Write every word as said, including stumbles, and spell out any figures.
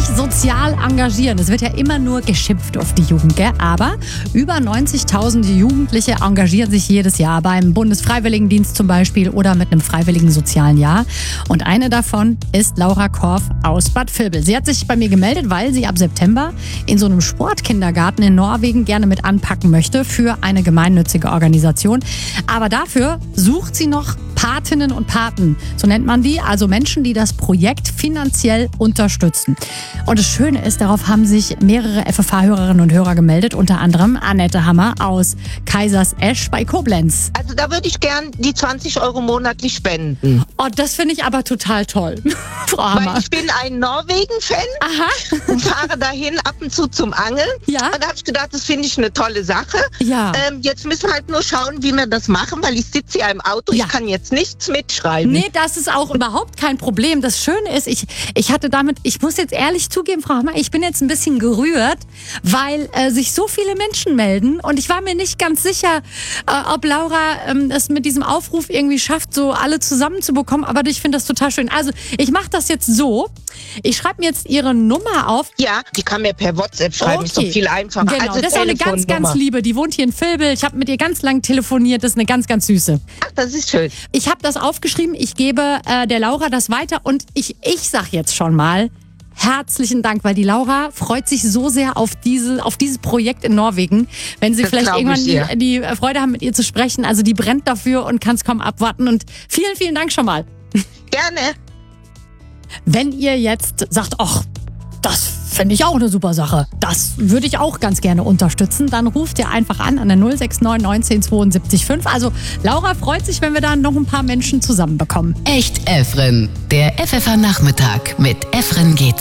sich sozial engagieren. Es wird ja immer nur geschimpft auf die Jugend, gell? Aber über neunzigtausend Jugendliche engagieren sich jedes Jahr beim Bundesfreiwilligendienst zum Beispiel oder mit einem freiwilligen sozialen Jahr. Und eine davon ist Laura Korf aus Bad Vilbel. Sie hat sich bei mir gemeldet, weil sie ab September in so einem Sportkindergarten in Norwegen gerne mit anpacken möchte für eine gemeinnützige Organisation. Aber dafür sucht sie noch Patinnen und Paten, so nennt man die, also Menschen, die das Projekt finanziell unterstützen. Und das Schöne ist, darauf haben sich mehrere F F H-Hörerinnen und Hörer gemeldet, unter anderem Annette Hammer aus Kaisersesch bei Koblenz. Also da würde ich gern die zwanzig Euro monatlich spenden. Oh, das finde ich aber total toll, Frau Hammer. Weil ich bin ein Norwegen-Fan Aha. und fahre dahin ab und zu zum Angeln. Ja. Und da habe ich gedacht, das finde ich eine tolle Sache. Ja. Ähm, jetzt müssen wir halt nur schauen, wie wir das machen, weil ich sitze hier im Auto, Ja. ich kann jetzt nichts mitschreiben. Nee, das ist auch überhaupt kein Problem. Das Schöne ist, ich, ich hatte damit, ich muss jetzt ehrlich zugeben, Frau Hammer, ich bin jetzt ein bisschen gerührt, weil äh, sich so viele Menschen melden und ich war mir nicht ganz sicher, äh, ob Laura ähm, es mit diesem Aufruf irgendwie schafft, so alle zusammenzubekommen, aber ich finde das total schön. Also, ich mache das jetzt so, ich schreibe mir jetzt ihre Nummer auf. Ja, die kann mir per WhatsApp schreiben, ist doch viel einfacher. Genau, also das ist auch eine ganz, ganz liebe, die wohnt hier in Vilbel, ich habe mit ihr ganz lang telefoniert, das ist eine ganz, ganz süße. Ach, das ist schön. Ich habe das aufgeschrieben, ich gebe äh, der Laura das weiter und ich, ich sag jetzt schon mal herzlichen Dank, weil die Laura freut sich so sehr auf, diese, auf dieses Projekt in Norwegen. Wenn sie Das vielleicht glaub ich irgendwann die, die Freude haben, mit ihr zu sprechen. Also die brennt dafür und kann es kaum abwarten. Und vielen, vielen Dank schon mal. Gerne. Wenn ihr jetzt sagt, ach, das finde ich auch eine super Sache, das würde ich auch ganz gerne unterstützen, dann ruft ihr einfach an an der null sechs neun neunzehn zweiundsiebzig fünf. Also Laura freut sich, wenn wir da noch ein paar Menschen zusammenbekommen. Echt Efren, der F F H-Nachmittag mit Efren geht's.